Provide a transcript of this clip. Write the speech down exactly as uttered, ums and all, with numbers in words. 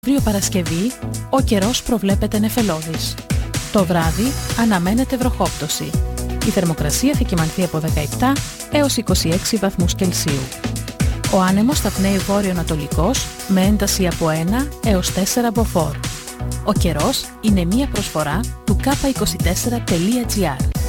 Αύριο Παρασκευή, ο καιρός προβλέπεται νεφελώδης. Το βράδυ αναμένεται βροχόπτωση. Η θερμοκρασία θα κυμανθεί από δεκαεπτά έως είκοσι έξι βαθμούς Κελσίου. Ο άνεμος θα πνέει βόρειο-ανατολικός με ένταση από ένα έως τέσσερα μποφόρ. Ο καιρός είναι μία προσφορά του κάπα είκοσι τέσσερα τελεία τζι άρ.